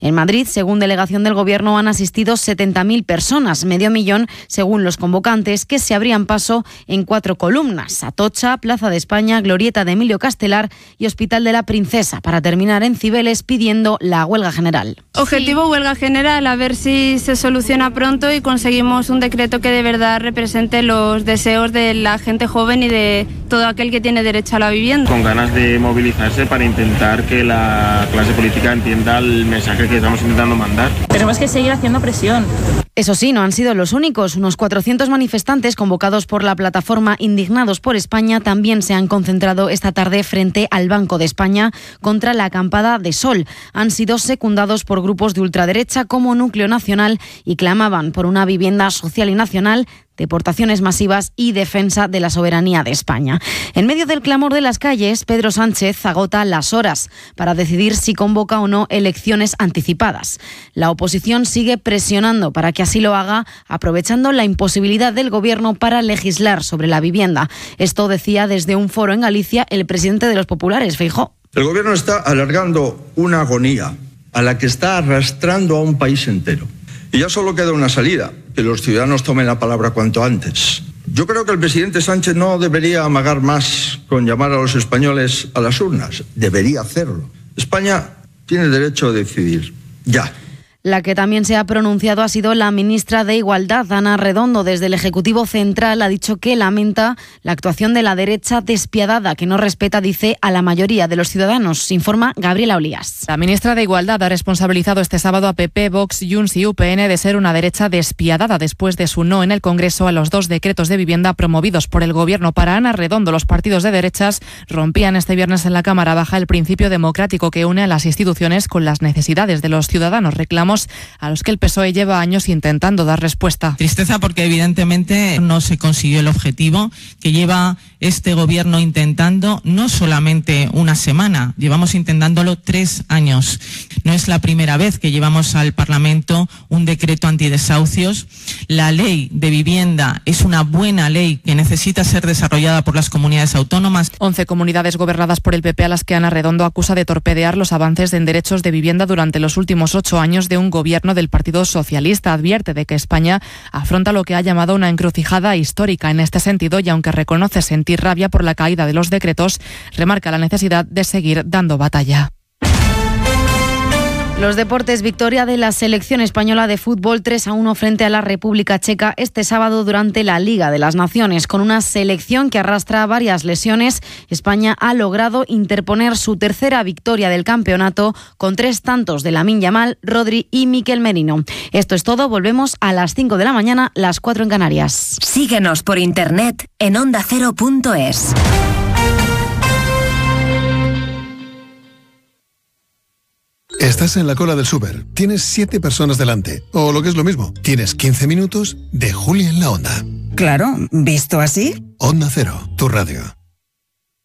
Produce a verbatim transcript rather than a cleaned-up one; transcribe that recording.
En Madrid, según delegación del Gobierno, han asistido setenta mil personas, medio millón según los convocantes, que se abrían paso en cuatro columnas: Atocha, Plaza de España, Glorieta de Emilio Castelar y Hospital de la Princesa, para terminar en Cibeles pidiendo la huelga general. Objetivo huelga general, a ver si se soluciona pronto y conseguimos un decreto que de verdad represente los deseos de la gente joven y de todo aquel que tiene derecho a la vivienda. Con ganas de movilizarse para intentar que la clase política entienda el mensaje que estamos intentando mandar. Tenemos que seguir haciendo presión. Eso sí, no han sido los únicos. Unos cuatrocientos manifestantes convocados por la plataforma Indignados por España también se han concentrado esta tarde frente al Banco de España contra la acampada de Sol. Han sido secundados por grupos de ultraderecha como Núcleo Nacional y clamaban por una vivienda social y nacional, deportaciones masivas y defensa de la soberanía de España. En medio del clamor de las calles, Pedro Sánchez agota las horas para decidir si convoca o no elecciones anticipadas. La oposición sigue presionando para que así lo haga, aprovechando la imposibilidad del Gobierno para legislar sobre la vivienda. Esto decía desde un foro en Galicia el presidente de los populares, Feijóo. El Gobierno está alargando una agonía a la que está arrastrando a un país entero. Y ya solo queda una salida, que los ciudadanos tomen la palabra cuanto antes. Yo creo que el presidente Sánchez no debería amagar más con llamar a los españoles a las urnas. Debería hacerlo. España tiene derecho a decidir. Ya. La que también se ha pronunciado ha sido la ministra de Igualdad, Ana Redondo. Desde el Ejecutivo Central ha dicho que lamenta la actuación de la derecha despiadada, que no respeta, dice, a la mayoría de los ciudadanos. Informa Gabriela Olías. La ministra de Igualdad ha responsabilizado este sábado a P P, Vox, Junts y U P N de ser una derecha despiadada después de su no en el Congreso a los dos decretos de vivienda promovidos por el Gobierno. Para Ana Redondo, los partidos de derechas rompían este viernes en la Cámara Baja el principio democrático que une a las instituciones con las necesidades de los ciudadanos. Reclamos a los que el P S O E lleva años intentando dar respuesta. Tristeza porque evidentemente no se consiguió el objetivo que lleva este gobierno intentando no solamente una semana, llevamos intentándolo tres años. No es la primera vez que llevamos al Parlamento un decreto antidesahucios. La ley de vivienda es una buena ley que necesita ser desarrollada por las comunidades autónomas. once comunidades gobernadas por el P P a las que Ana Redondo acusa de torpedear los avances en derechos de vivienda durante los últimos ocho años de un gobierno del Partido Socialista. Advierte de que España afronta lo que ha llamado una encrucijada histórica en este sentido y aunque reconoce sentir rabia por la caída de los decretos, remarca la necesidad de seguir dando batalla. Los deportes, victoria de la selección española de fútbol tres a uno frente a la República Checa este sábado durante la Liga de las Naciones. Con una selección que arrastra varias lesiones, España ha logrado interponer su tercera victoria del campeonato con tres tantos de Lamine Yamal, Rodri y Mikel Merino. Esto es todo, volvemos a las cinco de la mañana, las cuatro en Canarias. Síguenos por internet en onda cero punto es. Estás en la cola del súper, tienes siete personas delante, o lo que es lo mismo, tienes quince minutos de Julia en la Onda. Claro, visto así. Onda Cero, tu radio.